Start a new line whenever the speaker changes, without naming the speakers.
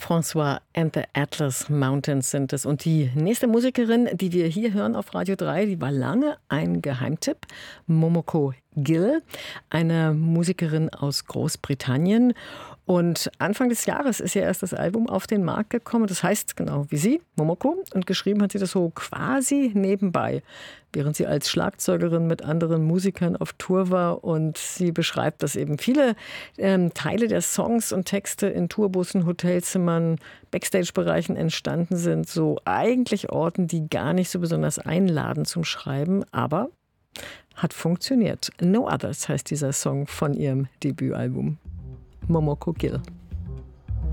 François and the Atlas Mountains sind es. Und die nächste Musikerin, die wir hier hören auf Radio 3, die war lange ein Geheimtipp. Momoko Gill, eine Musikerin aus Großbritannien. Und Anfang des Jahres ist ja erst das Album auf den Markt gekommen. Das heißt genau wie sie, Momoko. Und geschrieben hat sie das so quasi nebenbei, während sie als Schlagzeugerin mit anderen Musikern auf Tour war. Und sie beschreibt, dass eben viele Teile der Songs und Texte in Tourbussen, Hotelzimmern, Backstage-Bereichen entstanden sind. So eigentlich Orten, die gar nicht so besonders einladen zum Schreiben, aber hat funktioniert. No Others heißt dieser Song von ihrem Debütalbum. Momoko Gill.